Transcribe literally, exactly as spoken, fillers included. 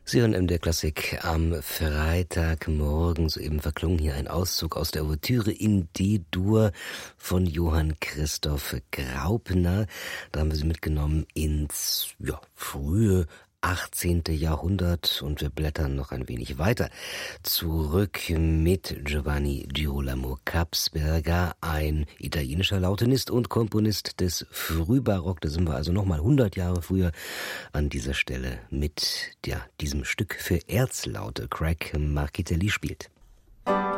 Sie hören M D R Klassik am Freitagmorgen. Soeben verklungen hier ein Auszug aus der Ouvertüre in D-Dur von Johann Christoph Graupner. Da haben wir Sie mitgenommen ins ja, frühe achtzehnte. Jahrhundert und wir blättern noch ein wenig weiter zurück mit Giovanni Girolamo Kapsberger, ein italienischer Lautenist und Komponist des Frühbarock. Da sind wir also nochmal hundert Jahre früher an dieser Stelle mit ja, diesem Stück für Erzlaute. Craig Marchitelli spielt.